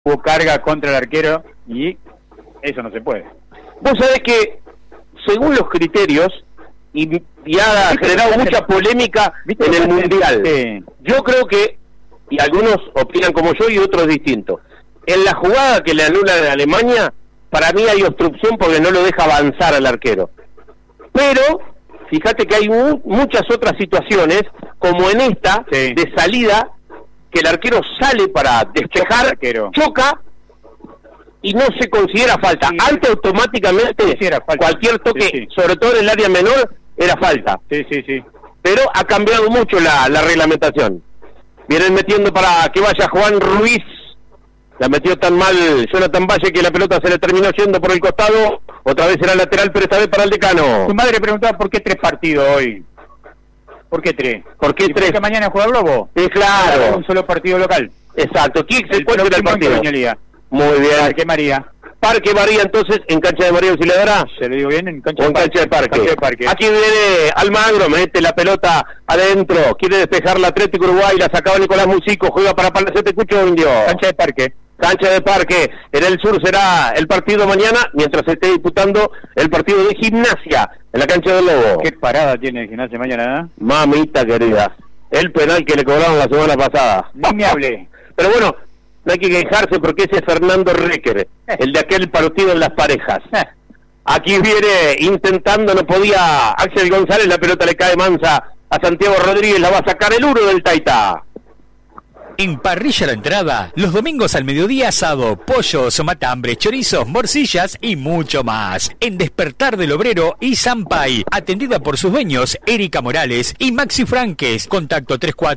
hubo carga contra el arquero y eso no se puede. Vos sabés que, según los criterios, y ha generado mucha polémica en el Mundial. Sí. Yo creo que, y algunos opinan como yo y otros distintos, en la jugada que le anulan a Alemania, para mí hay obstrucción porque no lo deja avanzar al arquero. Pero, fíjate que hay muchas otras situaciones, como en esta, sí, de salida, que el arquero sale para despejar, choca, y no se considera falta. Sí. Antes automáticamente Falta. Cualquier toque, Sí. sobre todo en el área menor, era falta. Sí. Pero ha cambiado mucho la reglamentación. Vienen metiendo para que vaya Juan Ruiz. La metió tan mal Jonathan Valle que la pelota se le terminó yendo por el costado. Otra vez era lateral, pero esta vez para el Decano. Tu madre preguntaba por qué 3 partidos hoy. ¿Por qué 3? ¿Por qué 3? Porque mañana juega Globo. Claro. Un solo partido local. Exacto. ¿Quién se encuentra en el partido? Muy bien. Parque María. Parque María, entonces, en cancha de María Auxiliadora. ¿Se lo digo bien? En cancha de Parque. Cancha de Parque. Aquí viene Almagro, mete la pelota adentro, quiere despejar la Atlético Uruguay, la sacaba Nicolás Musico, juega para Palacete Cucho Indio. Cancha de Parque. Cancha de Parque. En el sur será el partido mañana, mientras se esté disputando el partido de Gimnasia en la cancha del Lobo. ¿Qué parada tiene el Gimnasia mañana? Mamita querida, el penal que le cobraron la semana pasada. No me hable. Pero bueno, no hay que quejarse porque ese es Fernando Recker, el de aquel partido en las parejas. Aquí viene intentando, no podía Axel González, la pelota le cae mansa a Santiago Rodríguez, la va a sacar el 1 del Taitá. En Parrilla La Entrada, los domingos al mediodía asado, pollos, matambres, chorizos, morcillas y mucho más. En Despertar del Obrero y Sampay, atendida por sus dueños, Erika Morales y Maxi Franques. Contacto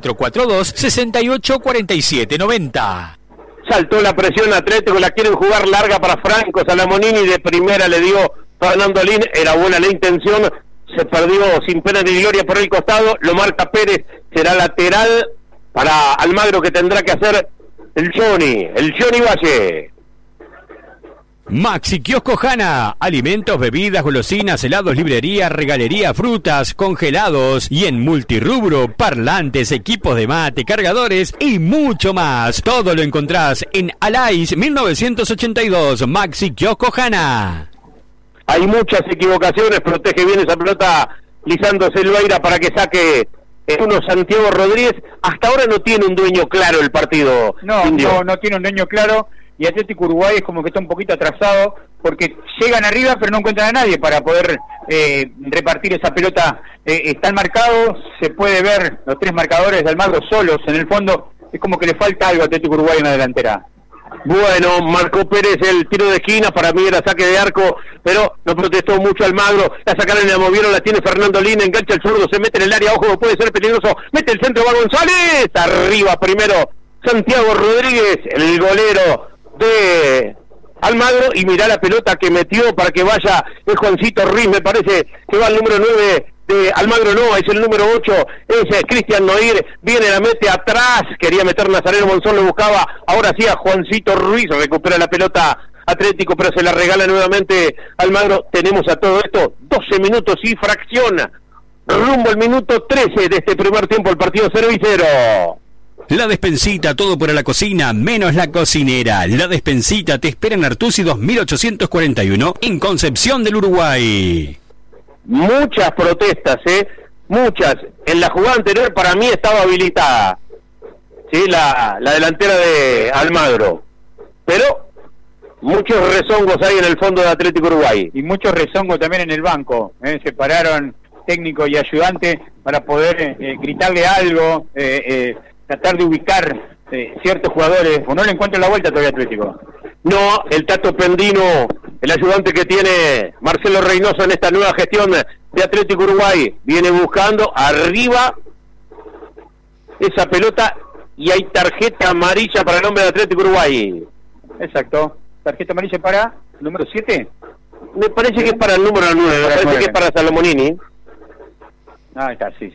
3442-684790. Saltó la presión Atlético, la quieren jugar larga para Franco Salamonini, de primera le dio Fernando Lin, era buena la intención, se perdió sin pena ni gloria por el costado, lo marca Pérez, será lateral para Almagro que tendrá que hacer el Johnny Valle. Maxi Kiosco Hanna, alimentos, bebidas, golosinas, helados, librería, regalería, frutas, congelados y en multirrubro, parlantes, equipos de mate, cargadores y mucho más. Todo lo encontrás en Alais 1982, Maxi Kiosco Hanna. Hay muchas equivocaciones, protege bien esa pelota Lisandro Silveira para que saque uno Santiago Rodríguez. Hasta ahora no tiene un dueño claro el partido. No tiene un dueño claro. Y Atlético Uruguay es como que está un poquito atrasado porque llegan arriba pero no encuentran a nadie para poder repartir esa pelota. Están marcados, se puede ver los 3 marcadores de Almagro solos en el fondo. Es como que le falta algo a Atlético Uruguay en la delantera. Bueno, marcó Pérez el tiro de esquina, para mí era saque de arco, pero no protestó mucho Almagro, la sacaron y la movieron, la tiene Fernando Lina, engancha el zurdo, se mete en el área, ojo, puede ser peligroso, mete el centro, va González, arriba primero Santiago Rodríguez, el golero de Almagro, y mirá la pelota que metió para que vaya, es Juancito Ruiz, me parece que va el número 9 de Almagro, no, es el número 8, es Cristian Noir, viene, la mete atrás, quería meter Nazareno Monzón, lo buscaba, ahora sí a Juancito Ruiz, recupera la pelota Atlético, pero se la regala nuevamente Almagro. Tenemos a todo esto 12 minutos y fracción, rumbo al minuto 13 de este primer tiempo, el partido 0-0. La Despensita, todo para la cocina, menos la cocinera. La Despensita te espera en Artusi 2841, en Concepción del Uruguay. Muchas protestas, muchas. En la jugada anterior para mí estaba habilitada, sí, la delantera de Almagro, pero muchos rezongos hay en el fondo de Atlético Uruguay. Y muchos rezongos también en el banco, se pararon técnico y ayudante para poder gritarle algo, tratar de ubicar ciertos jugadores, o no le encuentran la vuelta todavía Atlético. No, el Tato Pendino, el ayudante que tiene Marcelo Reynoso en esta nueva gestión de Atlético Uruguay, viene buscando arriba esa pelota y hay tarjeta amarilla para el hombre de Atlético Uruguay. Exacto, tarjeta amarilla para el número 7. Me parece que es para el número 9, me parece que es para Salamonini. Ah, está, sí.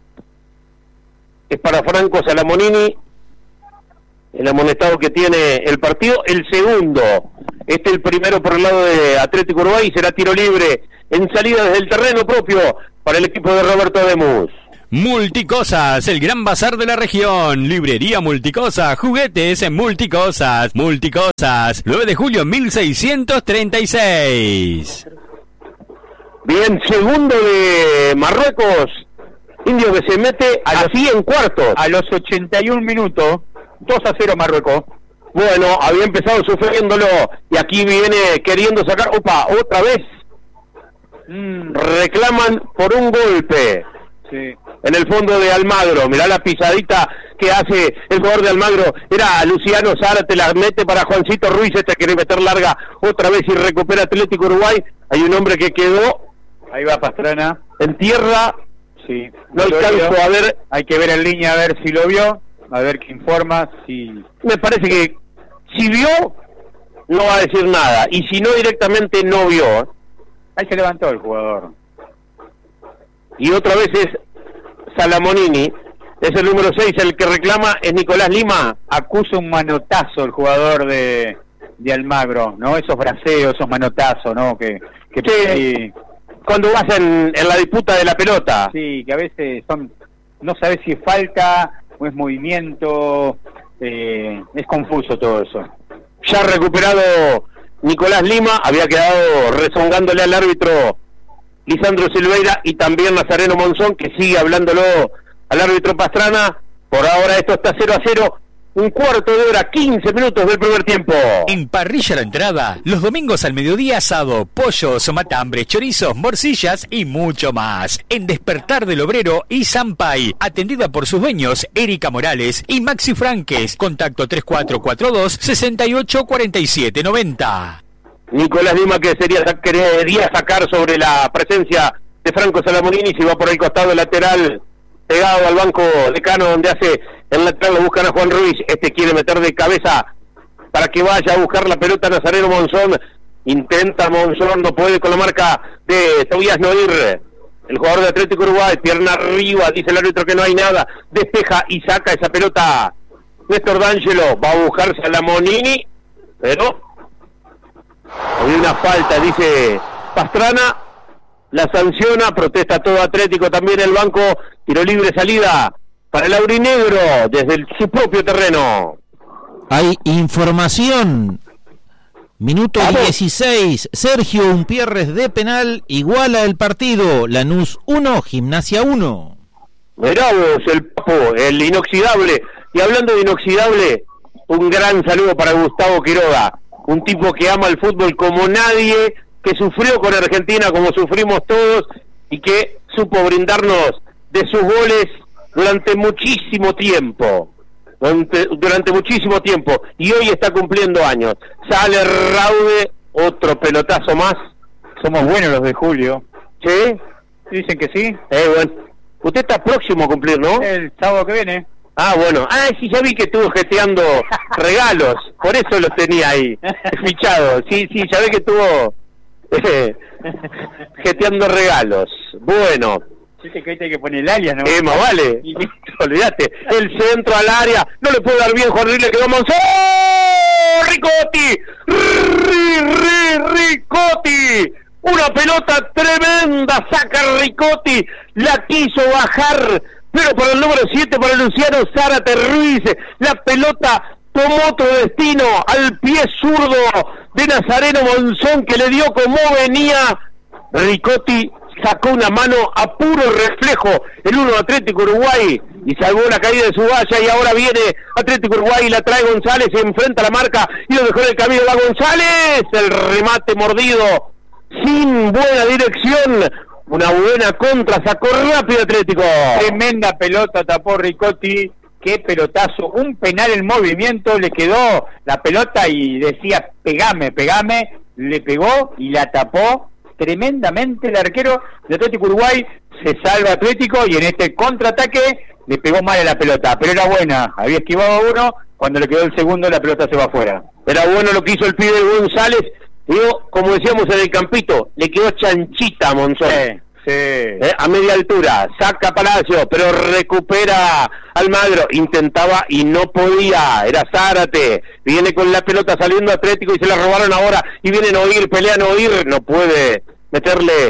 Es para Franco Salamonini, el amonestado que tiene el partido, el segundo. El primero por el lado de Atlético Uruguay, será tiro libre en salida desde el terreno propio para el equipo de Roberto Demus. Multicosas, el gran bazar de la región. Librería Multicosas, juguetes en Multicosas. Multicosas, 9 de julio 1636. Bien, segundo de Marruecos. Indio que se mete así en cuartos. A los 81 minutos, 2-0 Marruecos. Bueno, había empezado sufriéndolo y aquí viene queriendo sacar. Opa, otra vez. Reclaman por un golpe. Sí. En el fondo de Almagro. Mirá la pisadita que hace el jugador de Almagro. Era Luciano Zárate, la mete para Juancito Ruiz. Este quiere meter larga otra vez y recupera Atlético Uruguay. Hay un hombre que quedó. Ahí va Pastrana. En tierra. Sí. No alcanzo a ver. Hay que ver en línea a ver si lo vio. A ver qué informa. Si... Me parece que si vio, no va a decir nada. Y si no, directamente no vio. Ahí se levantó el jugador. Y otra vez es Salamonini, es el número 6, el que reclama es Nicolás Lima. Acusa un manotazo el jugador de Almagro, ¿no? Esos braceos, esos manotazos, ¿no? Que sí, cuando vas en la disputa de la pelota. Sí, que a veces no sabes si es falta o es movimiento, es confuso todo eso. Ya recuperado Nicolás Lima, había quedado rezongándole al árbitro Lisandro Silveira y también Nazareno Monzón, que sigue hablándolo al árbitro Pastrana. Por ahora esto está 0-0, un cuarto de hora, 15 minutos del primer tiempo. En Parrilla La Entrada, los domingos al mediodía asado, pollos, matambre, chorizos, morcillas y mucho más. En Despertar del Obrero y Sampay, atendida por sus dueños Erika Morales y Maxi Franques. Contacto 3442-684790. Nicolás Lima que quería sacar sobre la presencia de Franco Salamonini, si va por el costado lateral pegado al banco decano donde hace el lateral, lo buscan a Juan Ruiz, este quiere meter de cabeza para que vaya a buscar la pelota Nazareno Monzón, intenta Monzón, no puede con la marca de Tobias Noir, el jugador de Atlético Uruguay, pierna arriba, dice el árbitro que no hay nada, despeja y saca esa pelota Néstor D'Angelo, va a buscar Salamonini, pero hay una falta, dice Pastrana, la sanciona, protesta todo Atlético, también el banco, tiro libre, salida para el aurinegro desde su propio terreno. Hay información, minuto 16, Sergio Umpierres de penal, iguala el partido, Lanús 1, Gimnasia 1. Mirá vos, el Papo, el inoxidable, y hablando de inoxidable, un gran saludo para Gustavo Quiroga, un tipo que ama el fútbol como nadie, que sufrió con Argentina como sufrimos todos y que supo brindarnos de sus goles durante muchísimo tiempo. Durante muchísimo tiempo. Y hoy está cumpliendo años. Sale Raude, otro pelotazo más. Somos buenos los de Julio. ¿Sí? Dicen que sí. Bueno. Usted está próximo a cumplir, ¿no? El sábado que viene. Ah, bueno. Ah, sí, ya vi que estuvo gesteando regalos. Por eso los tenía ahí, fichados. Sí, ya ve que estuvo gesteando regalos. Bueno. Dice que ahí hay que poner el alias, ¿no? Más vale. Olvídate. El centro al área. No le puede dar bien Juan Ruiz, le quedó Monzón. Ricotti. Ricotti. Una pelota tremenda. Saca Ricotti. La quiso bajar. Pero para el número 7, para Luciano Zárate Ruiz, la pelota tomó otro destino al pie zurdo de Nazareno Monzón, que le dio como venía. Ricotti sacó una mano a puro reflejo, el 1 Atlético Uruguay, y salvó la caída de su valla, y ahora viene Atlético Uruguay y la trae González, se enfrenta a la marca, y lo dejó en el camino, va González, el remate mordido, sin buena dirección. Una buena contra, sacó rápido Atlético. Tremenda pelota tapó Ricotti, qué pelotazo, un penal en movimiento, le quedó la pelota y decía pegame, le pegó y la tapó tremendamente el arquero de Atlético Uruguay. Se salva Atlético y en este contraataque le pegó mal a la pelota, pero era buena, había esquivado uno, cuando le quedó el segundo la pelota se va afuera. Era bueno lo que hizo el pibe González. Digo, como decíamos en el campito, le quedó chanchita a Monzón. Sí. A media altura, saca Palacio, pero recupera Almagro, intentaba y no podía, era Zárate, viene con la pelota saliendo Atlético y se la robaron ahora, y vienen a Oír, pelean a Oír, no puede meterle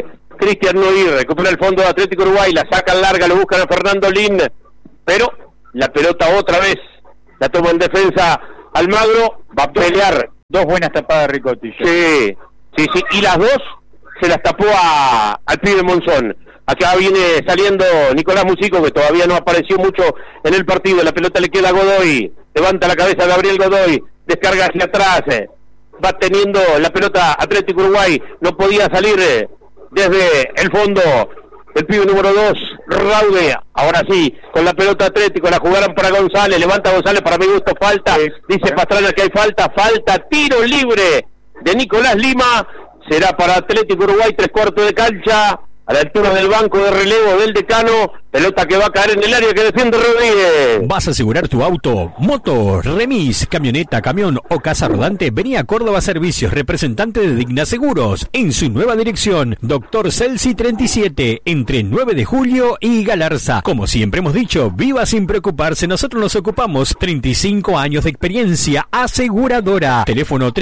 Cristian Noir, recupera el fondo de Atlético Uruguay, la sacan larga, lo buscan a Fernando Lin, pero la pelota otra vez la toma en defensa Almagro, va a pelear. Dos buenas tapadas de Ricotti. Sí, y las dos se las tapó al pibe Monzón. Acá viene saliendo Nicolás Musico, que todavía no apareció mucho en el partido. La pelota le queda a Godoy, levanta la cabeza Gabriel Godoy, descarga hacia atrás, va teniendo la pelota Atlético Uruguay, no podía salir desde el fondo el pibe número 2, Raude, ahora sí, con la pelota Atlético, la jugaron para González, levanta González, para mi gusto falta, dice Pastrana que hay falta, tiro libre de Nicolás Lima, será para Atlético Uruguay, 3/4 de cancha, a la altura del banco de relevo del decano, pelota que va a caer en el área que defiende Rodríguez. ¿Vas a asegurar tu auto, moto, remis, camioneta, camión o casa rodante? Vení a Córdoba Servicios, representante de Digna Seguros, en su nueva dirección, Dr. Celsi 37, entre 9 de julio y Galarza. Como siempre hemos dicho, viva sin preocuparse, nosotros nos ocupamos. 35 años de experiencia aseguradora. Teléfono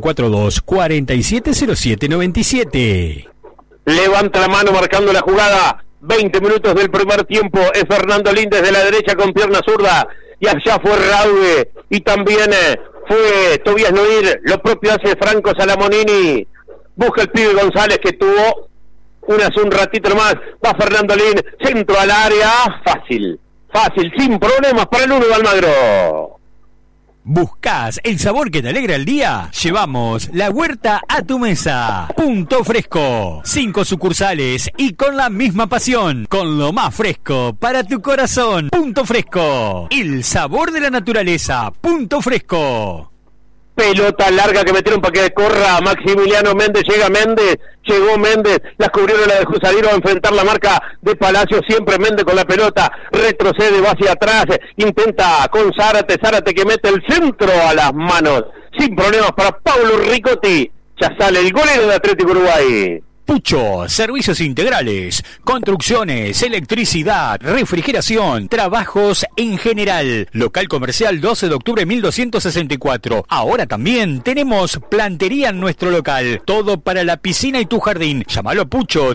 3442-470797. Levanta la mano marcando la jugada, 20 minutos del primer tiempo, es Fernando Lin desde la derecha con pierna zurda, y allá fue Raude, y también fue Tobías Noir, lo propio hace Franco Salamonini, busca el pibe González que tuvo un ratito más, va Fernando Lin, centro al área, fácil, sin problemas para el 1 de Almagro. ¿Buscás el sabor que te alegra el día? Llevamos la huerta a tu mesa. Punto Fresco. 5 sucursales y con la misma pasión. Con lo más fresco para tu corazón. Punto Fresco. El sabor de la naturaleza. Punto Fresco. Pelota larga que metieron para que corra Maximiliano Méndez, llegó Méndez, la cubrieron, la dejó salir a enfrentar la marca de Palacio, siempre Méndez con la pelota, retrocede, va hacia atrás, intenta con Zárate que mete el centro a las manos, sin problemas para Pablo Ricotti, ya sale el golero de Atlético Uruguay. Pucho, servicios integrales, construcciones, electricidad, refrigeración, trabajos en general. Local comercial 12 de octubre 1264. Ahora también tenemos plantería en nuestro local. Todo para la piscina y tu jardín. Llámalo Pucho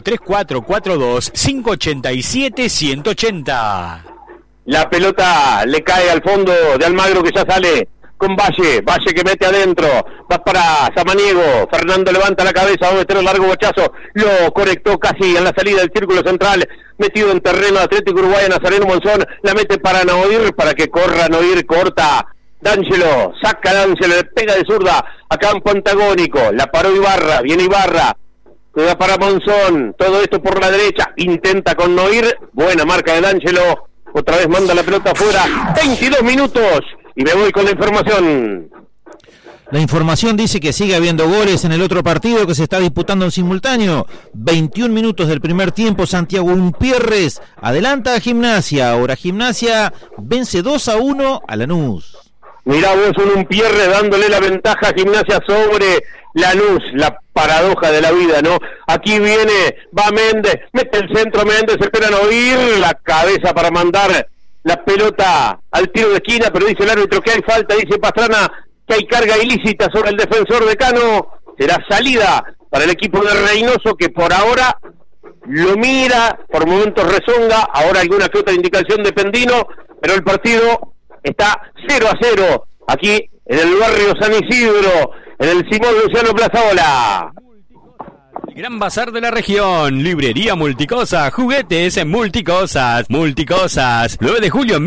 3442-587-180. La pelota le cae al fondo de Almagro que ya sale con Valle que mete adentro, va para Samaniego, Fernando levanta la cabeza, va a meter un largo bochazo, lo conectó casi en la salida del círculo central, metido en terreno Atlético Uruguay, Nazareno Monzón, la mete para Noir, para que corra Noir, corta, D'Angelo, saca D'Angelo, le pega de zurda a campo antagónico, la paró Ibarra, viene Ibarra, juega para Monzón, todo esto por la derecha, intenta con Noir, buena marca de D'Angelo, otra vez manda la pelota afuera, 22 minutos, y me voy con la información. La información dice que sigue habiendo goles en el otro partido que se está disputando en simultáneo. 21 minutos del primer tiempo, Santiago Umpierres adelanta a Gimnasia. Ahora Gimnasia vence 2-1 a Lanús. Mirá vos, un Umpierres dándole la ventaja a Gimnasia sobre Lanús, la paradoja de la vida, ¿no? Aquí viene, va Méndez, mete el centro Méndez, esperan oír la cabeza para mandar la pelota al tiro de esquina, pero dice el árbitro que hay falta, dice Pastrana que hay carga ilícita sobre el defensor decano, será salida para el equipo de Reynoso, que por ahora lo mira, por momentos rezonga, ahora alguna que otra indicación de Pendino, pero el partido está 0-0, aquí en el barrio San Isidro, en el Simón Luciano Plazaola. Gran bazar de la región, librería Multicosas, juguetes en Multicosas, 9 de julio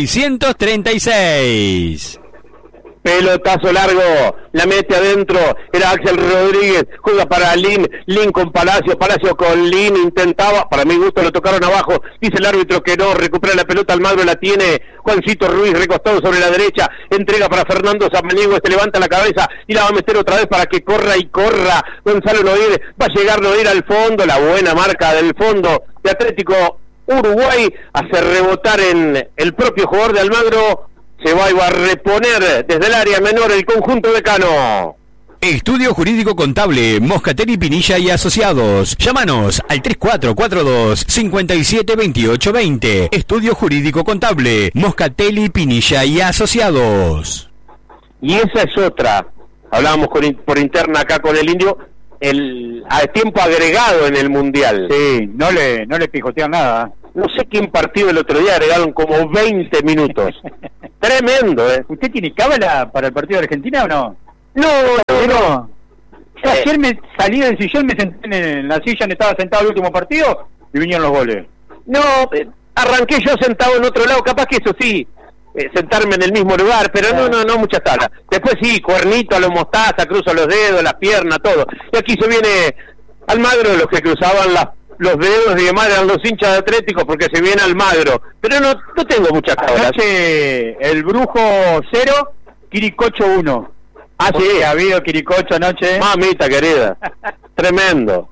1636. Pelotazo largo, la mete adentro, era Axel Rodríguez, juega para Lin con Palacio con Lin, intentaba, para mi gusto lo tocaron abajo, dice el árbitro que no, recupera la pelota, Almagro la tiene, Juancito Ruiz recostado sobre la derecha, entrega para Fernando Samaniego, levanta la cabeza y la va a meter otra vez para que corra, Gonzalo Noir, va a llegar Noir al fondo, la buena marca del fondo de Atlético Uruguay, hace rebotar en el propio jugador de Almagro, se va a reponer desde el área menor el conjunto decano. Estudio Jurídico Contable, Moscatelli, Pinilla y Asociados. Llámanos al 3442-572820. Estudio Jurídico Contable, Moscatelli, Pinilla y Asociados. Y esa es otra. Hablábamos por interna acá con el Indio. a tiempo agregado en el Mundial. Sí, no le pijotean nada. No sé quién partido el otro día agregaron como 20 minutos. Tremendo, ¿eh? ¿Usted tiene cábala para el partido de Argentina o no? No. Ayer me salí del sillón, me senté en la silla donde estaba sentado el último partido y vinieron los goles. No, arranqué yo sentado en otro lado, capaz que eso sí, sentarme en el mismo lugar, pero no mucha sala. Después sí, cuernito a lo mostaza, cruzo los dedos, las piernas, todo. Y aquí se viene Almagro, los que cruzaban los dedos y demás eran los hinchas de Atlético porque se viene Almagro. Pero no tengo muchas cábalas. Anoche el Brujo 0, Quiricocho 1. Ah, sí. Ha habido Quiricocho anoche. Mamita querida. Tremendo.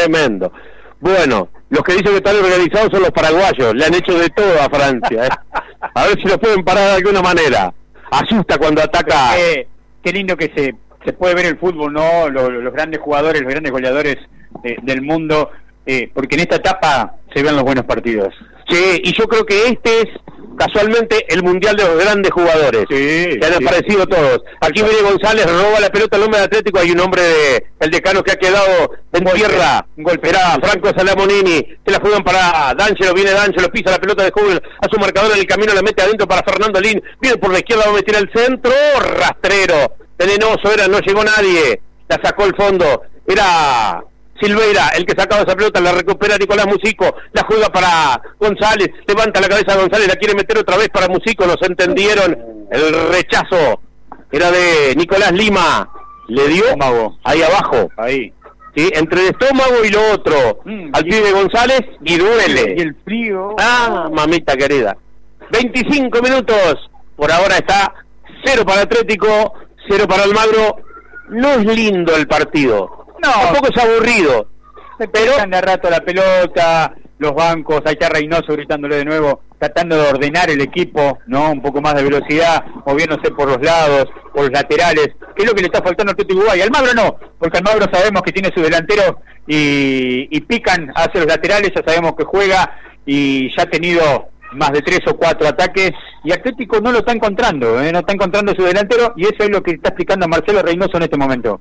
Bueno, los que dicen que están organizados son los paraguayos. Le han hecho de todo a Francia. A ver si los pueden parar de alguna manera. Asusta cuando ataca. Qué lindo que se puede ver el fútbol, ¿no? Los grandes jugadores, los grandes goleadores del mundo. Porque en esta etapa se ven los buenos partidos. Sí, y yo creo que este es casualmente el mundial de los grandes jugadores. Sí, que han aparecido todos. Aquí viene González, roba la pelota al hombre de Atlético. Hay un hombre el decano que ha quedado en tierra. Un golpe. Era Franco Salamonini. Se la juegan para D'Angelo. Viene D'Angelo, pisa la pelota de Hubel a su marcador en el camino, la mete adentro para Fernando Lin. Viene por la izquierda, va a meter al centro. Rastrero. Venenoso era, no llegó nadie. La sacó el fondo. Era Silveira, el que sacaba esa pelota, la recupera Nicolás Musico, la juega para González, levanta la cabeza González, la quiere meter otra vez para Musico, nos entendieron, el rechazo era de Nicolás Lima, le dio ahí abajo, ¿sí? Entre el estómago y lo otro, al pibe González, y duele. Y el frío. Ah, mamita querida. 25 minutos, por ahora está 0 para Atlético, 0 para Almagro. No es lindo el partido. No, tampoco es aburrido. Pero de rato la pelota, los bancos, ahí está Reynoso gritándole de nuevo, tratando de ordenar el equipo, ¿no? Un poco más de velocidad, moviéndose por los lados, por los laterales, que es lo que le está faltando al Atlético Uruguay. Almagro no, porque Almagro sabemos que tiene su delantero y pican hacia los laterales, ya sabemos que juega y ya ha tenido más de 3 o 4 ataques, y Atlético no lo está encontrando, no está encontrando su delantero, y eso es lo que está explicando Marcelo Reynoso en este momento.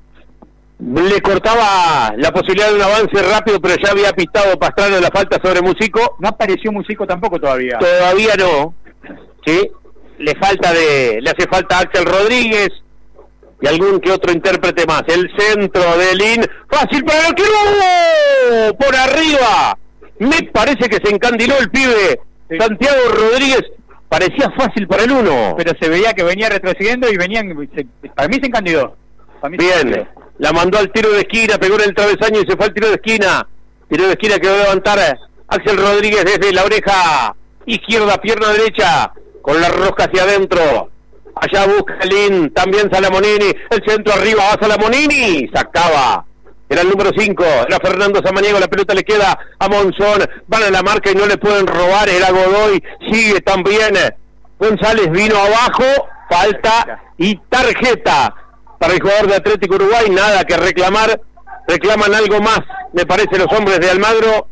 Le cortaba la posibilidad de un avance rápido, pero ya había pistado Pastrana la falta sobre Musico. No apareció Musico tampoco todavía. Todavía no, ¿sí? Le hace falta Axel Rodríguez y algún que otro intérprete más. El centro de Lin, fácil para el arquero, por arriba. Me parece que se encandiló el pibe. Sí. Santiago Rodríguez, parecía fácil para el 1. Pero se veía que venía retrocediendo y para mí se encandiló. Bien. La mandó al tiro de esquina, pegó en el travesaño y se fue al tiro de esquina. Tiro de esquina que va a levantar Axel Rodríguez desde la oreja izquierda, pierna derecha, con la rosca hacia adentro. Allá busca Lin, también Salamonini, el centro arriba, va Salamonini, sacaba. Era el número 5, era Fernando Samaniego, la pelota le queda a Monzón, van a la marca y no le pueden robar, era Godoy, sigue también. González vino abajo, falta y tarjeta. Para el jugador de Atlético Uruguay, nada que reclamar, reclaman algo más, me parece, los hombres de Almagro.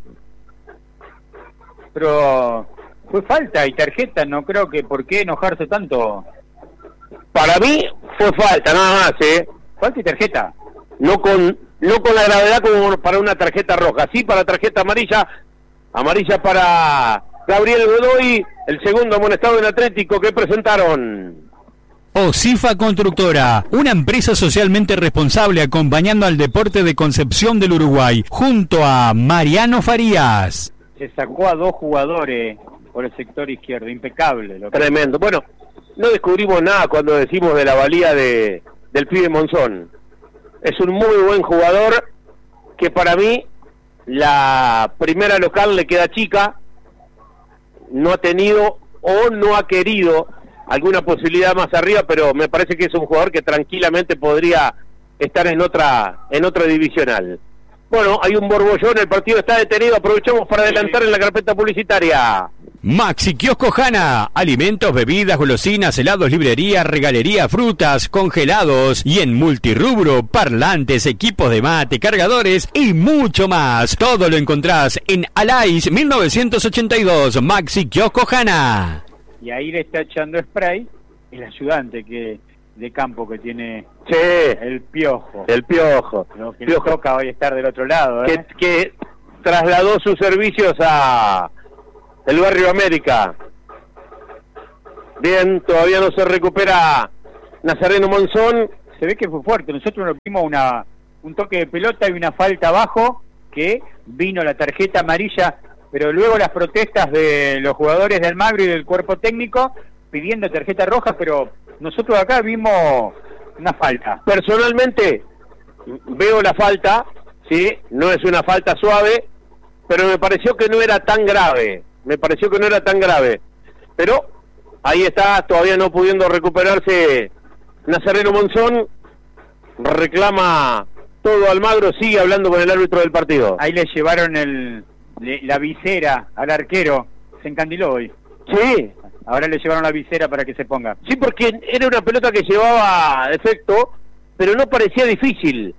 Pero fue falta y tarjeta, no creo que por qué enojarse tanto. Para mí fue falta, nada más, Falta y tarjeta. No con la gravedad como para una tarjeta roja, sí para tarjeta amarilla para Gabriel Godoy, el segundo amonestado en Atlético que presentaron. Osifa Constructora, una empresa socialmente responsable acompañando al deporte de Concepción del Uruguay, junto a Mariano Farías. Se sacó a 2 jugadores por el sector izquierdo, impecable. Tremendo. Bueno, no descubrimos nada cuando decimos de la valía del pibe Monzón. Es un muy buen jugador que para mí la primera local le queda chica, no ha tenido o no ha querido alguna posibilidad más arriba, pero me parece que es un jugador que tranquilamente podría estar en otra divisional. Bueno, hay un borbollón, el partido está detenido, aprovechamos para adelantar en la carpeta publicitaria. Maxi Kiosco Hanna, alimentos, bebidas, golosinas, helados, librería, regalería, frutas, congelados y en multirrubro, parlantes, equipos de mate, cargadores y mucho más. Todo lo encontrás en Alais 1982, Maxi Kiosco Hanna. Y ahí le está echando spray el ayudante que de campo que tiene Sí, el Piojo. el Piojo. Lo que le toca hoy estar del otro lado, ¿eh? Que trasladó sus servicios a el Barrio América. Bien, todavía no se recupera Nazareno Monzón. Se ve que fue fuerte. Nosotros nos vimos un toque de pelota y una falta abajo, que vino la tarjeta amarilla, pero luego las protestas de los jugadores de Almagro y del cuerpo técnico pidiendo tarjeta roja, pero nosotros acá vimos una falta. Personalmente veo la falta, sí, no es una falta suave, pero me pareció que no era tan grave. Pero ahí está, todavía no pudiendo recuperarse Nazareno Monzón. Reclama todo Almagro, sigue hablando con el árbitro del partido. Ahí le llevaron la visera al arquero, se encandiló hoy. Sí, Ahora le llevaron la visera para que se ponga. sí, porque era una pelota que llevaba efecto, pero no parecía difícil.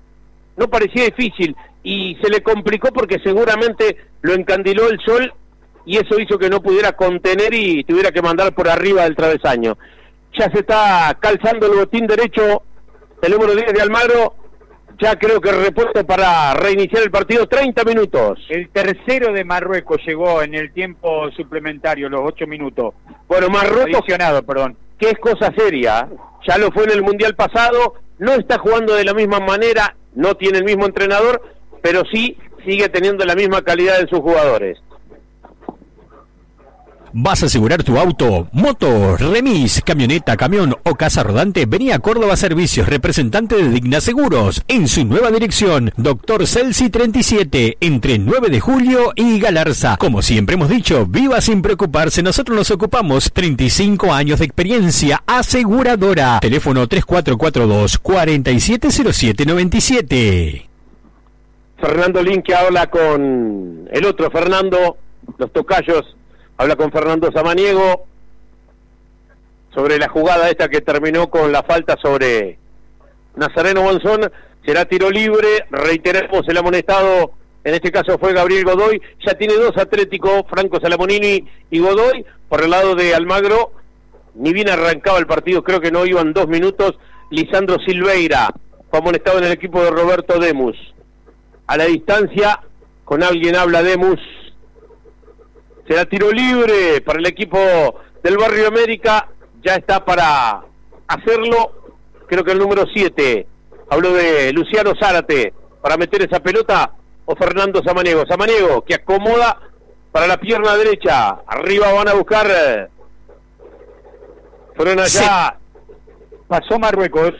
Y se le complicó porque seguramente lo encandiló el sol y eso hizo que no pudiera contener y tuviera que mandar por arriba del travesaño. Ya se está calzando el botín derecho el número 10 de Almagro. Ya creo que repuesto para reiniciar el partido, 30 minutos. El tercero de Marruecos llegó en el tiempo suplementario, los 8 minutos. Bueno, Marruecos, Adicionado, perdón. que es cosa seria, ya lo fue en el Mundial pasado, no está jugando de la misma manera, no tiene el mismo entrenador, pero sí sigue teniendo la misma calidad de sus jugadores. ¿Vas a asegurar tu auto, moto, remis, camioneta, camión o casa rodante? Vení a Córdoba Servicios, representante de Digna Seguros, en su nueva dirección, Dr. Celsi 37, entre 9 de julio y Galarza. Como siempre hemos dicho, viva sin preocuparse, nosotros nos ocupamos. 35 años de experiencia aseguradora. Teléfono 3442-470797. Fernando Lin, que habla con el otro Fernando, los tocayos. Habla con Fernando Samaniego sobre la jugada esta que terminó con la falta sobre Nazareno Monzón. Será tiro libre, reiteremos, el amonestado en este caso fue Gabriel Godoy. Ya tiene dos Atlético, Franco Salamonini y Godoy. Por el lado de Almagro, ni bien arrancaba el partido, creo que no iban 2 minutos, Lisandro Silveira fue amonestado en el equipo de Roberto Demus. A la distancia, con alguien habla Demus. Será tiro libre para el equipo del Barrio América. Ya está para hacerlo. Creo que el número 7. Hablo de Luciano Zárate para meter esa pelota. O Fernando Samaniego. Samaniego que acomoda para la pierna derecha. Arriba van a buscar. Fueron allá. Pasó Marruecos.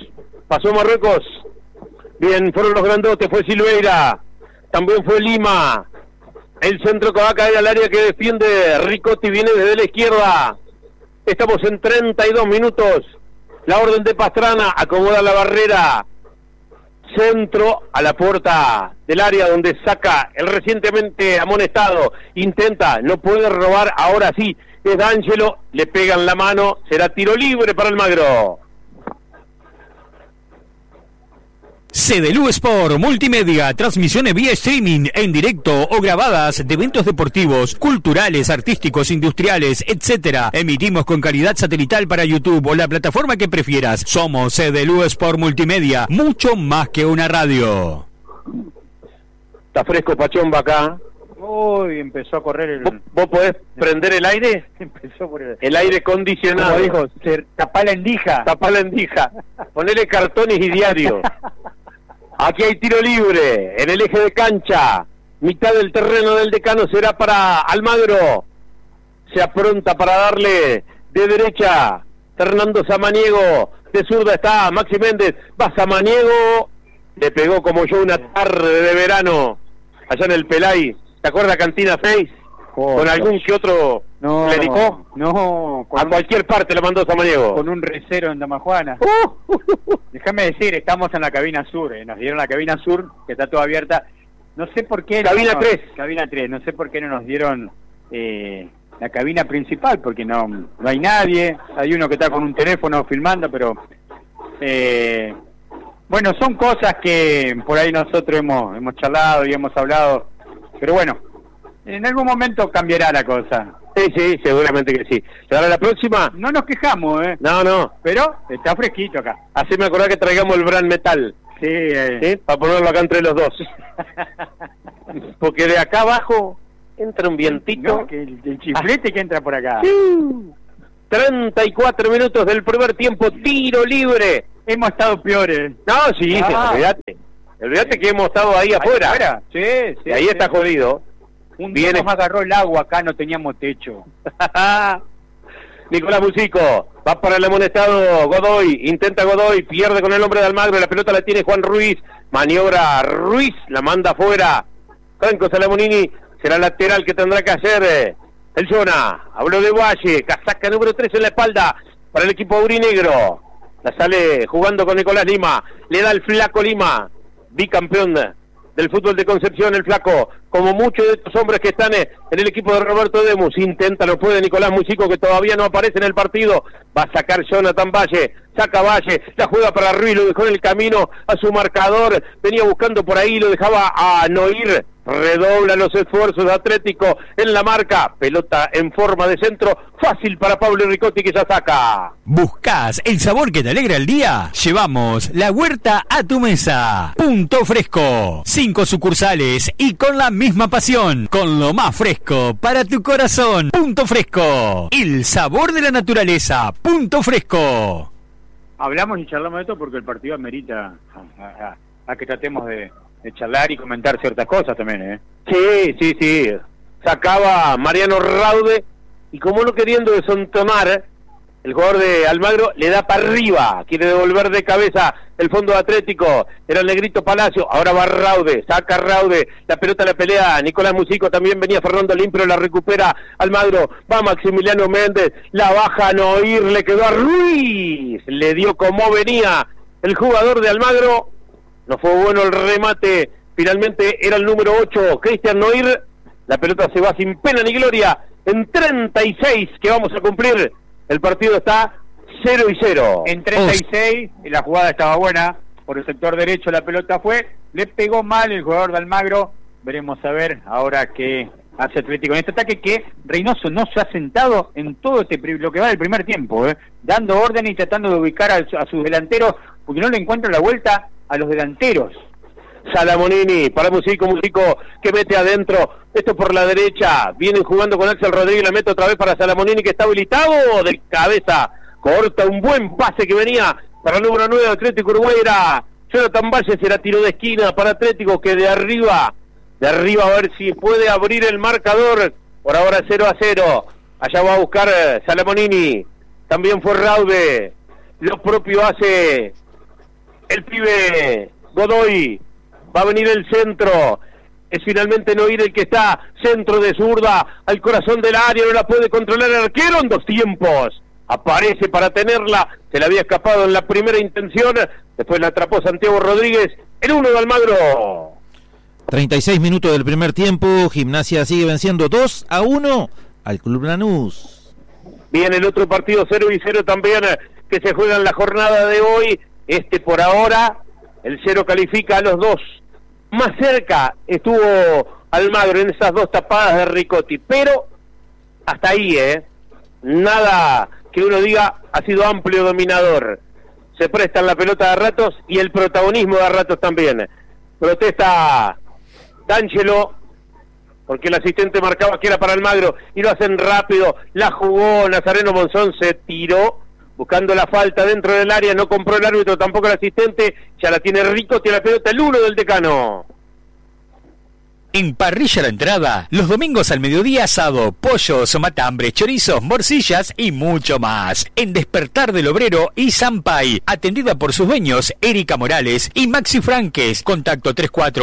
Bien, fueron los grandotes. Fue Silveira. También fue Lima. El centro que va a caer al área que defiende Ricotti, viene desde la izquierda. Estamos en 32 minutos. La orden de Pastrana, acomoda la barrera. Centro a la puerta del área donde saca el recientemente amonestado. Intenta, no puede robar, ahora sí. Es D'Angelo, le pegan la mano. Será tiro libre para Almagro. CDLU Sport Multimedia, transmisiones vía streaming, en directo o grabadas de eventos deportivos, culturales, artísticos, industriales, etc. Emitimos con calidad satelital para YouTube o la plataforma que prefieras. Somos CDLU Sport Multimedia, mucho más que una radio. Está fresco Pachomba acá. Uy, empezó a correr el... ¿Vos podés prender el aire? Empezó por El aire acondicionado. Como dijo, tapá la endija. Tapá la endija. Ponele cartones y diario. Aquí hay tiro libre en el eje de cancha. Mitad del terreno del Decano será para Almagro. Se apronta para darle de derecha Fernando Samaniego. De zurda está Maxi Méndez. Va Samaniego. Le pegó como yo una tarde de verano allá en el Pelay. ¿Te acuerdas Cantina Face? Con algún que otro le dedicó. No, a cualquier parte le mandó Samaniego. Con un recero en Damajuana. Déjame decir, estamos en la cabina sur, nos dieron la cabina sur, que está toda abierta. No sé por qué... Cabina 3. Cabina 3, no sé por qué no nos dieron la cabina principal, porque no hay nadie. Hay uno que está con un teléfono filmando, pero... bueno, son cosas que por ahí nosotros hemos charlado y hemos hablado, pero bueno, en algún momento cambiará la cosa. Sí, seguramente que sí. Ahora la próxima. No nos quejamos, No. Pero está fresquito acá. Así me acordé que traigamos el brand metal. Sí. Para ponerlo acá entre los dos. Porque de acá abajo entra un vientito. No, que el chiflete que entra por acá. 34 minutos del primer tiempo, tiro libre. Hemos estado peores. No, sí, olvídate que hemos estado ahí afuera. Sí. Ahí está jodido. Un día nos agarró el agua, acá no teníamos techo. Nicolás Musico, va para el amonestado Godoy, intenta Godoy, pierde con el hombre de Almagro, la pelota la tiene Juan Ruiz, maniobra Ruiz, la manda afuera. Franco Salamonini será lateral que tendrá que hacer el Zona. Habló de Valle, casaca número 3 en la espalda para el equipo aurinegro. La sale jugando con Nicolás Lima, le da el Flaco Lima, bicampeón del fútbol de Concepción, el Flaco, como muchos de estos hombres que están en el equipo de Roberto Demus. Intenta, lo puede Nicolás Musico, que todavía no aparece en el partido. Va a sacar Jonathan Valle, saca Valle, la juega para Ruiz, lo dejó en el camino a su marcador, venía buscando por ahí, lo dejaba a Noir. Redobla los esfuerzos de Atlético en la marca, pelota en forma de centro, fácil para Pablo Ricotti, que ya saca. ¿Buscas el sabor que te alegra el día? Llevamos la huerta a tu mesa. Punto Fresco, 5 sucursales y con la misma pasión, con lo más fresco para tu corazón. Punto Fresco, el sabor de la naturaleza. Punto Fresco. Hablamos y charlamos de esto porque el partido amerita a que tratemos de charlar y comentar ciertas cosas también, Sí. Sacaba Mariano Raude y como no queriendo desentonar, el jugador de Almagro le da para arriba, quiere devolver de cabeza el fondo Atlético, era el negrito Palacio, ahora va Raude, saca Raude, la pelota la pelea Nicolás Musico, también venía Fernando Limpro, la recupera Almagro, va Maximiliano Méndez, la baja a Noir, le quedó a Ruiz, le dio como venía el jugador de Almagro. No fue bueno el remate, finalmente era el número 8, Cristian Noir. La pelota se va sin pena ni gloria. En 36 que vamos a cumplir, el partido está 0-0. En 36, la jugada estaba buena, por el sector derecho la pelota fue, le pegó mal el jugador de Almagro. Veremos a ver ahora qué hace Atlético en este ataque, que Reynoso no se ha sentado en todo lo que va del primer tiempo, dando orden y tratando de ubicar a sus delanteros, porque no le encuentra la vuelta a los delanteros. Salamonini para Musico que mete adentro, esto por la derecha, vienen jugando con Axel Rodríguez, la mete otra vez para Salamonini, que está habilitado de cabeza, corta un buen pase que venía para el número 9 de Atlético Uruguay, era Jonathan Valle, será tiro de esquina para Atlético, que de arriba a ver si puede abrir el marcador, por ahora 0-0, allá va a buscar Salamonini, también fue Raude, lo propio hace el pibe Godoy, va a venir el centro, es finalmente Noir el que está, centro de zurda, al corazón del área, no la puede controlar el arquero en 2 tiempos, aparece para tenerla, se le había escapado en la primera intención, después la atrapó Santiago Rodríguez, el 1 de Almagro. 36 minutos del primer tiempo, Gimnasia sigue venciendo 2-1 al Club Lanús. Bien, el otro partido 0-0 también, que se juega en la jornada de hoy, por ahora, el 0 califica a los 2. Más cerca estuvo Almagro en esas 2 tapadas de Ricotti, pero hasta ahí, nada que uno diga ha sido amplio dominador. Se prestan la pelota de ratos y el protagonismo de ratos también. Protesta D'Angelo, porque el asistente marcaba que era para Almagro, y lo hacen rápido, la jugó Nazareno Monzón, se tiró, buscando la falta dentro del área, no compró el árbitro, tampoco el asistente, ya la tiene Ricotti, la pelota, el 1 del Decano. En Parrilla La Entrada, los domingos al mediodía asado, pollos, matambre, chorizos, morcillas y mucho más. En Despertar del Obrero y Sampay, atendida por sus dueños Erika Morales y Maxi Franques. Contacto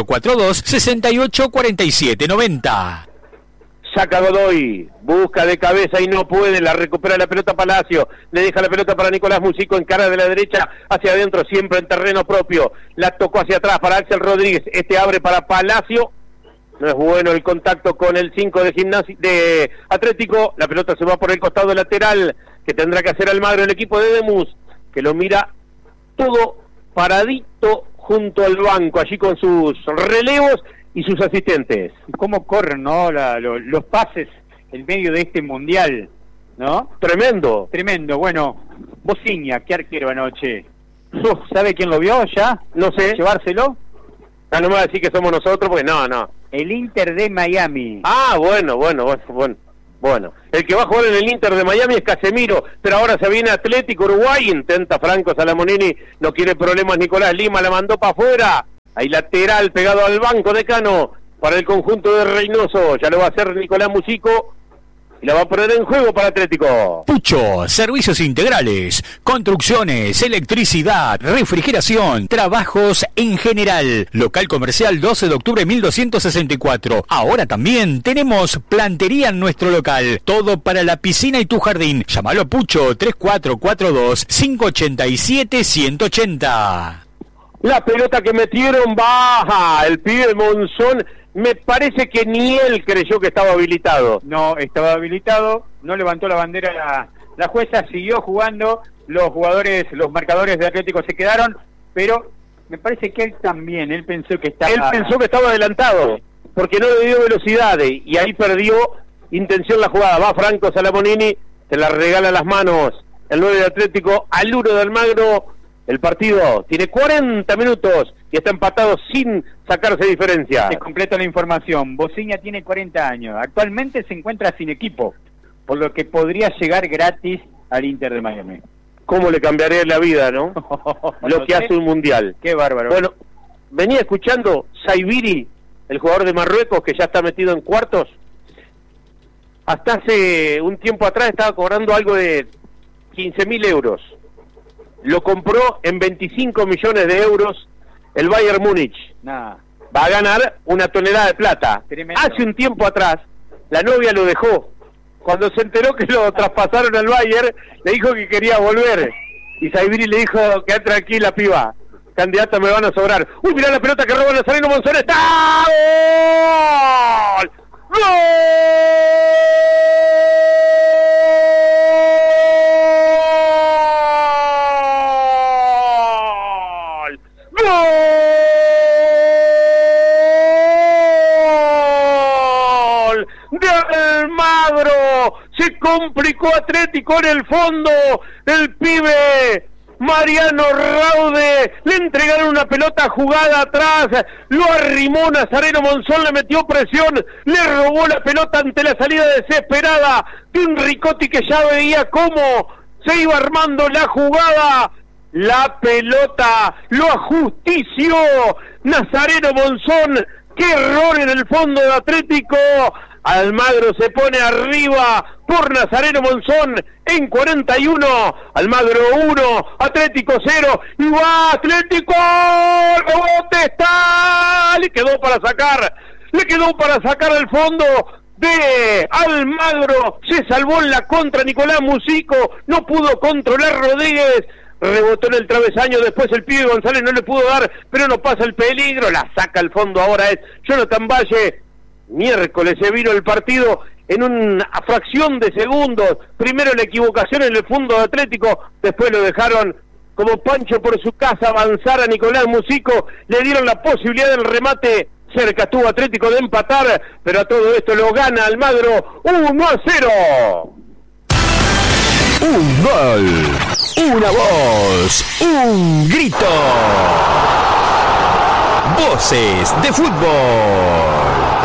3442-684790. Saca Godoy, busca de cabeza y no puede, la recupera la pelota Palacio, le deja la pelota para Nicolás Musico en cara de la derecha, hacia adentro, siempre en terreno propio, la tocó hacia atrás para Axel Rodríguez, abre para Palacio, no es bueno el contacto con el 5 de Atlético, la pelota se va por el costado lateral, que tendrá que hacer Almagro, el equipo de Demus, que lo mira todo paradito junto al banco, allí con sus relevos y sus asistentes. Cómo corren, ¿no? Los pases el medio de este mundial, ¿no? Tremendo. Tremendo. Bueno, Bociña, qué arquero anoche. ¿Sabe quién lo vio ya? No sé. ¿Llevárselo? No me va a decir que somos nosotros, porque no. El Inter de Miami. Ah, bueno. El que va a jugar en el Inter de Miami es Casemiro, pero ahora se viene Atlético Uruguay, intenta Franco Salamonini, no quiere problemas Nicolás Lima, la mandó para afuera, hay lateral pegado al banco de Cano para el conjunto de Reynoso, ya lo va a hacer Nicolás Musico y la va a poner en juego para Atlético. Pucho, servicios integrales, construcciones, electricidad, refrigeración, trabajos en general. Local comercial 12 de octubre 1264. Ahora también tenemos plantería en nuestro local. Todo para la piscina y tu jardín. Llámalo a Pucho 3442-587-180. La pelota que metieron baja, el pibe Monzón. Me parece que ni él creyó que estaba habilitado. No, estaba habilitado, no levantó la bandera la jueza, siguió jugando, los marcadores de Atlético se quedaron, pero me parece que él también, él pensó que estaba adelantado, porque no le dio velocidad, y ahí perdió intención la jugada. Va Franco Salamonini, se la regala las manos el 9 de Atlético al 1 de Almagro. El partido tiene 40 minutos y está empatado sin sacarse diferencia. Te completo la información. Bociña tiene 40 años. Actualmente se encuentra sin equipo, por lo que podría llegar gratis al Inter de Miami. ¿Cómo le cambiaría la vida, no? Lo que hace un mundial. Qué bárbaro. Bueno, venía escuchando Saibiri, el jugador de Marruecos, que ya está metido en cuartos. Hasta hace un tiempo atrás estaba cobrando algo de 15.000 euros. Lo compró en 25 millones de euros el Bayern Múnich. Va a ganar una tonelada de plata. Tremendo. Hace un tiempo atrás, la novia lo dejó. Cuando se enteró que lo traspasaron al Bayern, le dijo que quería volver. Y Saibiri le dijo, quedá tranquila, piba. Candidata, me van a sobrar. Uy, mirá la pelota que roba Nazareno Monzón. ¡Está! ¡Gol! ¡Gol! De Almagro, se complicó Atlético en el fondo, el pibe Mariano Raude, le entregaron una pelota jugada atrás, lo arrimó Nazareno Monzón, le metió presión, le robó la pelota ante la salida desesperada de un Ricotti que ya veía cómo se iba armando la jugada. La pelota lo ajustició Nazareno Monzón. ¡Qué error en el fondo de Atlético! Almagro se pone arriba por Nazareno Monzón en 41. Almagro 1, Atlético 0. Y va Atlético. ¿Dónde está? Le quedó para sacar al fondo de Almagro. Se salvó en la contra Nicolás Musico. No pudo controlar Rodríguez. Rebotó en el travesaño, después el pibe González no le pudo dar, pero no pasa el peligro, la saca al fondo, ahora es Jonathan Valle. Miércoles se vino el partido en una fracción de segundos, primero la equivocación en el fondo de Atlético, después lo dejaron como Pancho por su casa avanzar a Nicolás Musico, le dieron la posibilidad del remate, cerca estuvo Atlético de empatar, pero a todo esto lo gana Almagro 1-0. Un gol, una voz, un grito. Voces de fútbol.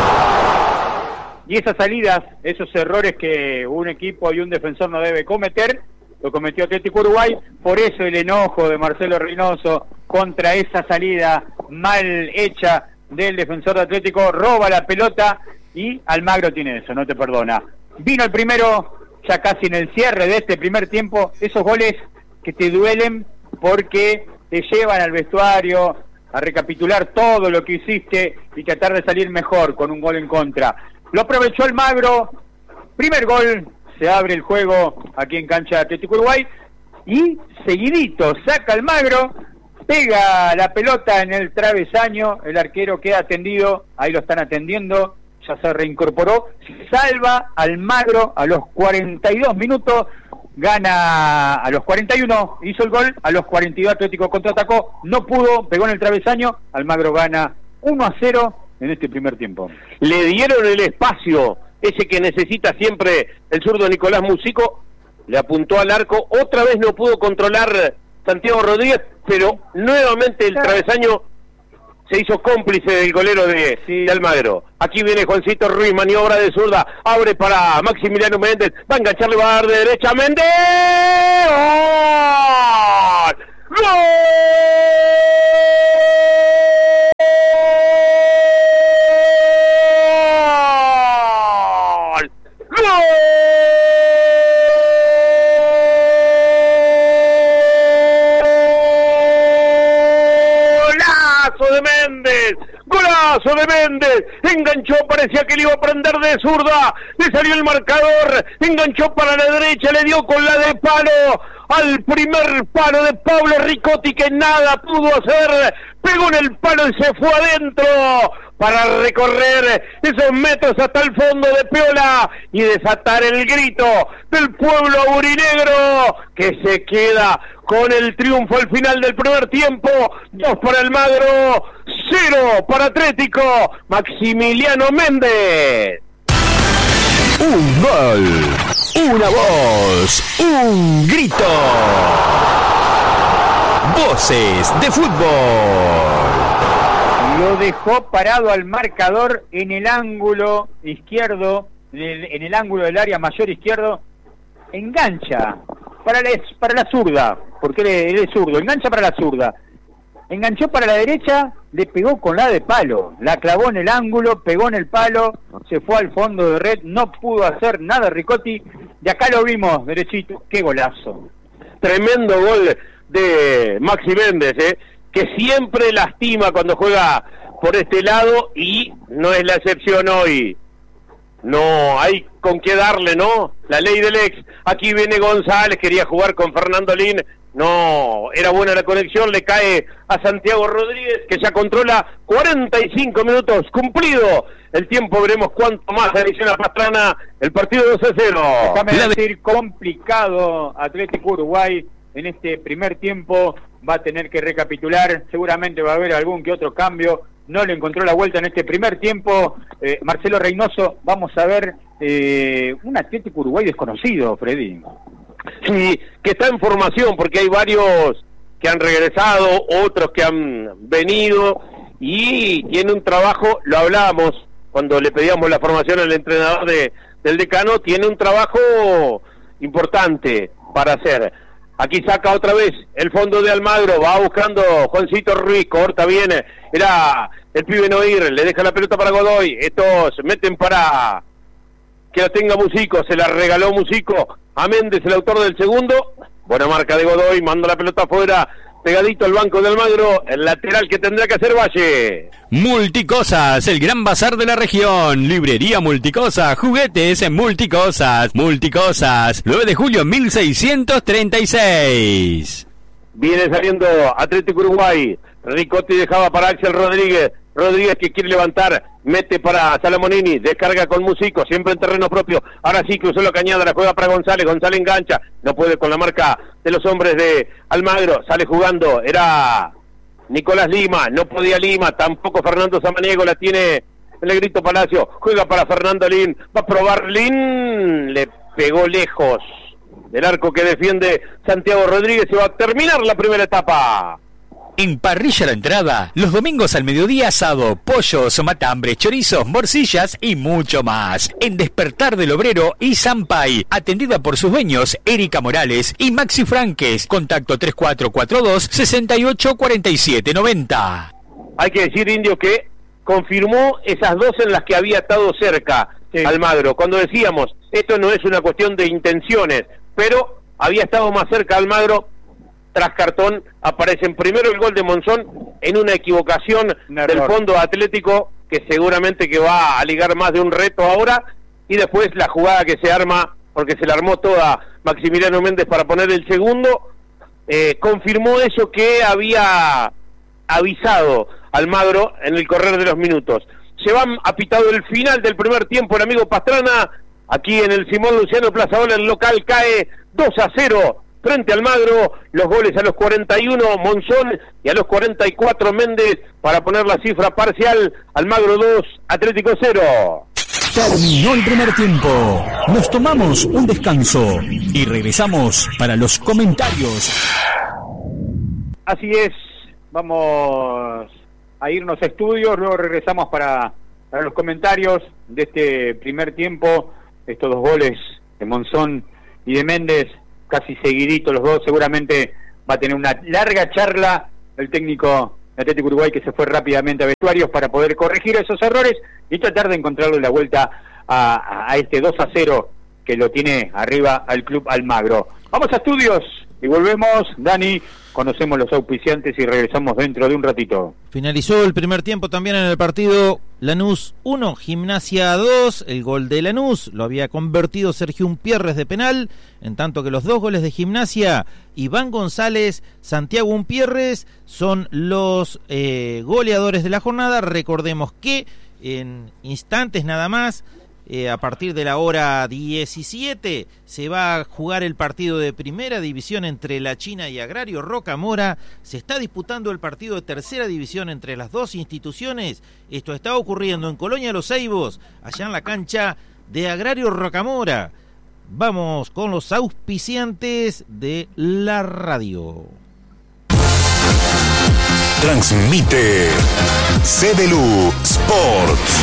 Y esas salidas, esos errores que un equipo y un defensor no debe cometer, lo cometió Atlético Uruguay, por eso el enojo de Marcelo Reynoso contra esa salida mal hecha del defensor de Atlético, roba la pelota y Almagro tiene eso, no te perdona. Vino el primero, ya casi en el cierre de este primer tiempo, esos goles que te duelen porque te llevan al vestuario a recapitular todo lo que hiciste y tratar de salir mejor con un gol en contra. Lo aprovechó Almagro, primer gol, se abre el juego aquí en cancha de Atlético Uruguay y seguidito saca Almagro, pega la pelota en el travesaño, el arquero queda atendido, ahí lo están atendiendo, ya se reincorporó, salva Almagro a los 42 minutos, gana a los 41, hizo el gol, a los 42 Atlético contraatacó, no pudo, pegó en el travesaño, Almagro gana 1-0 en este primer tiempo. Le dieron el espacio ese que necesita siempre el zurdo Nicolás Musico, le apuntó al arco, otra vez no pudo controlar Santiago Rodríguez, pero nuevamente el travesaño se hizo cómplice del golero de Almagro. Aquí viene Juancito Ruiz, maniobra de zurda, abre para Maximiliano Méndez, va a engancharle, va a dar de derecha, Méndez, ¡gol! ¡Gol! Golazo de Méndez, enganchó, parecía que le iba a prender de zurda, le salió el marcador, enganchó para la derecha, le dio con la de palo al primer palo de Pablo Ricotti, que nada pudo hacer, pegó en el palo y se fue adentro para recorrer esos metros hasta el fondo de Piola y desatar el grito del pueblo aurinegro, que se queda con el triunfo al final del primer tiempo. 2 para Almagro, 0 para Atlético. Maximiliano Méndez. Un gol, una voz, un grito. Voces de fútbol. Lo dejó parado al marcador en el ángulo izquierdo, en el ángulo del área mayor izquierdo. Engancha para la zurda, porque él es zurdo, engancha para la zurda. Enganchó para la derecha, le pegó con la de palo, la clavó en el ángulo, pegó en el palo, se fue al fondo de red, no pudo hacer nada Ricotti, de acá lo vimos derechito, qué golazo. Tremendo gol de Maxi Méndez, que siempre lastima cuando juega por este lado, y no es la excepción hoy. No hay con qué darle, ¿no? La ley del ex. Aquí viene González, quería jugar con Fernando Lin, no era buena la conexión, le cae a Santiago Rodríguez, que ya controla 45 minutos, cumplido el tiempo, veremos cuánto más adiciona Pastrana, el partido 2-0. Déjame decir, complicado Atlético Uruguay en este primer tiempo, va a tener que recapitular, seguramente va a haber algún que otro cambio, no le encontró la vuelta en este primer tiempo. Marcelo Reynoso, vamos a ver un Atlético Uruguay desconocido, Freddy. Sí, que está en formación, porque hay varios que han regresado, otros que han venido, y tiene un trabajo, lo hablábamos cuando le pedíamos la formación al entrenador del Decano, tiene un trabajo importante para hacer. Aquí saca otra vez el fondo de Almagro, va buscando Juancito Ruiz, corta bien, era el pibe Noir, le deja la pelota para Godoy, estos meten para que la tenga Musico, se la regaló Musico a Méndez, el autor del segundo, buena marca de Godoy, manda la pelota afuera, pegadito al banco de Almagro, el lateral que tendrá que hacer Valle. Multicosas, el gran bazar de la región. Librería Multicosa, juguetes en Multicosas. Multicosas, 9 de julio 1636. Viene saliendo Atlético Uruguay. Ricotti dejaba para Axel Rodríguez. Rodríguez que quiere levantar, mete para Salamonini, descarga con Musico, siempre en terreno propio. Ahora sí cruzó la cañada, la juega para González. González engancha, no puede con la marca de los hombres de Almagro. Sale jugando, era Nicolás Lima, no podía Lima, tampoco Fernando Samaniego, la tiene el Negrito Palacio, juega para Fernando Lin, va a probar Lin, le pegó lejos del arco que defiende Santiago Rodríguez, y va a terminar la primera etapa. En Parrilla La Entrada, los domingos al mediodía asado, pollos, matambre, chorizos, morcillas y mucho más. En Despertar del Obrero y Sampay, atendida por sus dueños Erika Morales y Maxi Franques. Contacto 3442-684790. Hay que decir, Indio, que confirmó esas dos en las que había estado cerca Almagro. Cuando decíamos, esto no es una cuestión de intenciones, pero había estado más cerca Almagro. Tras cartón aparece en primero el gol de Monzón en una equivocación del fondo Atlético, que seguramente que va a ligar más de un reto ahora, y después la jugada que se arma, porque se la armó toda Maximiliano Méndez para poner el segundo, confirmó eso que había avisado Almagro en el correr de los minutos. Se van apitado el final del primer tiempo el amigo Pastrana, aquí en el Simón Luciano Plaza Ola, el local cae 2-0 frente al Almagro. Los goles a los 41 Monzón y a los 44 Méndez para poner la cifra parcial. Almagro 2, Atlético 0. Terminó el primer tiempo. Nos tomamos un descanso y regresamos para los comentarios. Así es, vamos a irnos a estudios, luego regresamos para los comentarios de este primer tiempo. Estos dos goles de Monzón y de Méndez, casi seguiditos los dos. Seguramente va a tener una larga charla el técnico de Atlético Uruguay, que se fue rápidamente a vestuarios para poder corregir esos errores y tratar de encontrarle la vuelta a este 2-0 que lo tiene arriba al Club Almagro. Vamos a estudios y volvemos, Dani. Conocemos los auspiciantes y regresamos dentro de un ratito. Finalizó el primer tiempo también en el partido. Lanús 1, Gimnasia 2. El gol de Lanús lo había convertido Sergio Umpierres de penal, en tanto que los dos goles de Gimnasia, Iván González, Santiago Umpierres, son los goleadores de la jornada. Recordemos que en instantes nada más, a partir de la hora 17 se va a jugar el partido de primera división entre La China y Agrario Rocamora. Se está disputando el partido de tercera división entre las dos instituciones. Esto está ocurriendo en Colonia Los Ceibos, allá en la cancha de Agrario Rocamora. Vamos con los auspiciantes de la radio. Transmite CDLU Sports,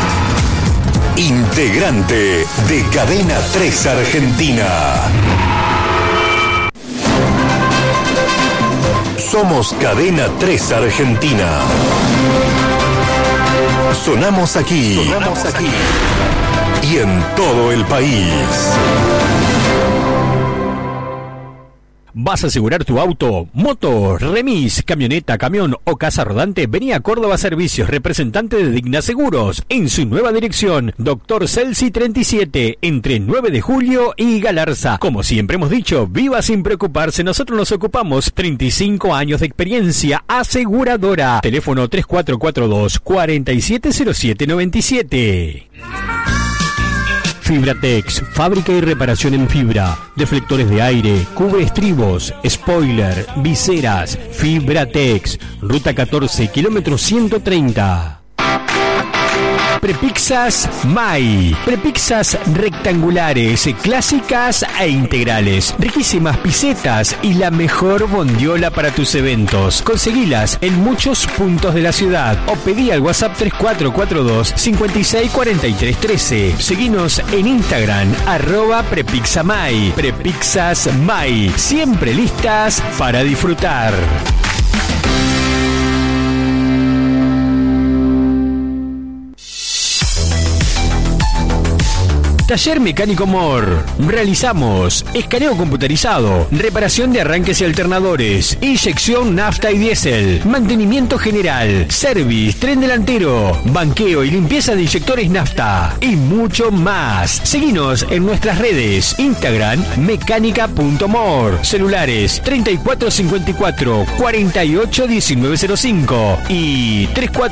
integrante de Cadena 3 Argentina. Somos Cadena 3 Argentina. Sonamos aquí. Y en todo el país. ¿Vas a asegurar tu auto, moto, remis, camioneta, camión o casa rodante? Vení a Córdoba Servicios, representante de Digna Seguros, en su nueva dirección, Dr. Celsi 37, entre 9 de julio y Galarza. Como siempre hemos dicho, viva sin preocuparse, nosotros nos ocupamos. 35 años de experiencia aseguradora. Teléfono 3442-470797. Fibratex, fábrica y reparación en fibra, deflectores de aire, cubre estribos, spoiler, viseras. Fibratex, ruta 14, kilómetro 130. Prepizzas May. Prepizzas rectangulares, clásicas e integrales. Riquísimas pisetas y la mejor bondiola para tus eventos. Conseguilas en muchos puntos de la ciudad o pedí al WhatsApp 3442-564313. Seguinos en Instagram, @Prepizzamay. Prepizzas May. Siempre listas para disfrutar. Taller Mecánico Mor. Realizamos escaneo computarizado, reparación de arranques y alternadores, inyección nafta y diésel, mantenimiento general, service, tren delantero, banqueo y limpieza de inyectores nafta y mucho más. Seguinos en nuestras redes, Instagram mecánica.mor, celulares 3454 481905 y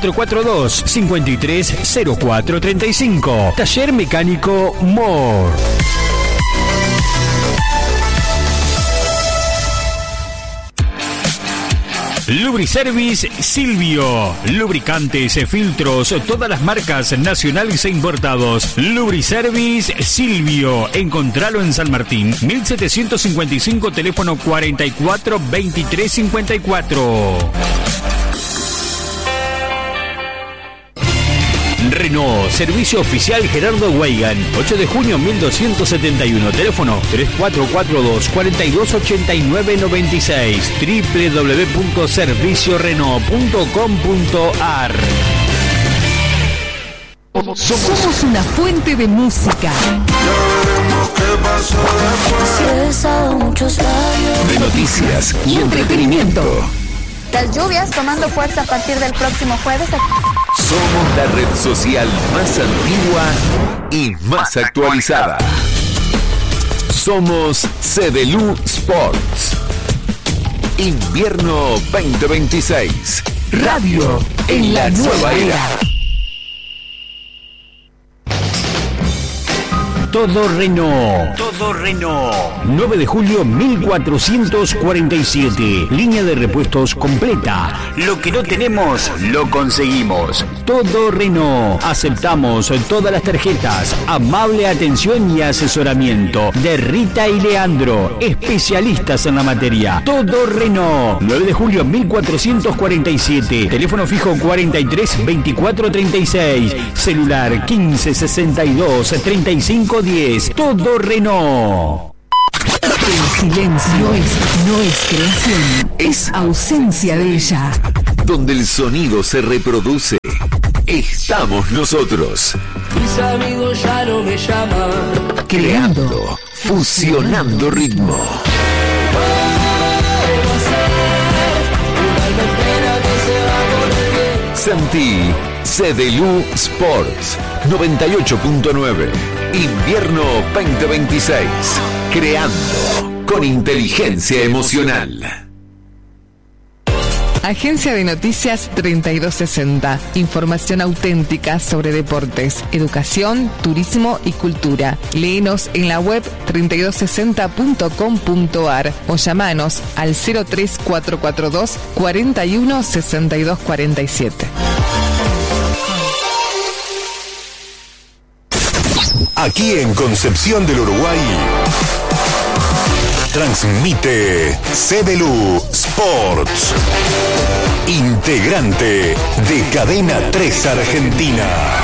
3442-530435. Taller Mecánico Mor. Lubriservice Silvio. Lubricantes, filtros, todas las marcas nacionales e importados. Lubriservice Silvio. Encontralo en San Martín, 1755, teléfono 442354. Renault, servicio oficial Gerardo Weigan, 8 de junio 1271, teléfono 3442-428996, www.serviciorenault.com.ar. Somos una fuente de música, De noticias y entretenimiento. Las lluvias tomando fuerza a partir del próximo jueves. Somos la red social más antigua y más actualizada. Somos CDLU Sports. Invierno 2026. Radio en la nueva era. Todo Renault. Todo Renault. 9 de julio 1447. Línea de repuestos completa. Lo que no tenemos, lo conseguimos. Todo Renault. Aceptamos todas las tarjetas. Amable atención y asesoramiento de Rita y Leandro, especialistas en la materia. Todo Renault. 9 de julio 1447. Teléfono fijo 43 24 36. Celular 15 62 35 10. Todo Renault. El silencio no es creación, es ausencia de ella. Donde el sonido se reproduce, estamos nosotros. Mis amigos ya no me llaman. Creando, fusionando ritmo. Sentí CDLU Sports 98.9. Invierno 2026. Creando con inteligencia emocional. Agencia de Noticias 3260. Información auténtica sobre deportes, educación, turismo y cultura. Léenos en la web 3260.com.ar o llamanos al 03442 41 62 47. Aquí en Concepción del Uruguay transmite CDLU Sports, integrante de Cadena 3 Argentina.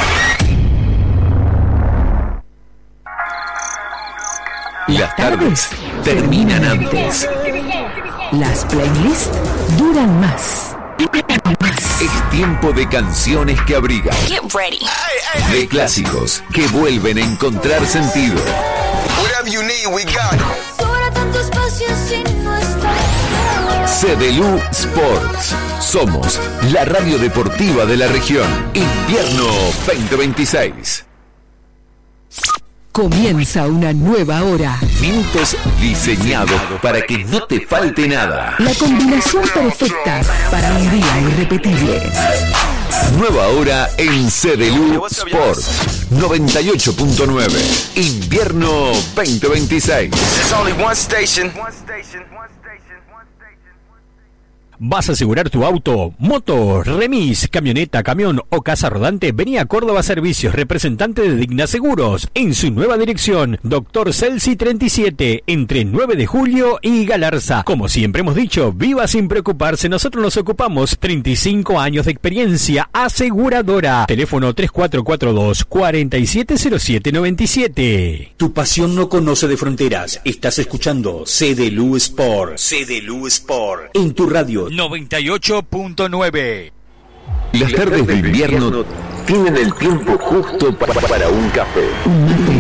Las tardes terminan antes. Las playlists duran más. Es tiempo de canciones que abrigan. Get ready. De clásicos que vuelven a encontrar sentido. Whatever you need, we got it. Sobra tanto espacio sin nuestra. CDLU Sports. Somos la radio deportiva de la región. Invierno 2026. Comienza una nueva hora. Minutos diseñados para que no te falte nada. La combinación perfecta para un día irrepetible. Nueva hora en CDLU Sports 98.9. Invierno 2026. ¿Vas a asegurar tu auto, moto, remis, camioneta, camión o casa rodante? Vení a Córdoba Servicios, representante de Digna Seguros, en su nueva dirección, Dr. Celsi 37, entre 9 de julio y Galarza. Como siempre hemos dicho, viva sin preocuparse, nosotros nos ocupamos. 35 años de experiencia aseguradora. Teléfono 3442 470797. Tu pasión no conoce de fronteras. Estás escuchando CDLU Sport. CDLU Sport. En tu radio 98.9. Las tardes de invierno tienen el tiempo justo para un café.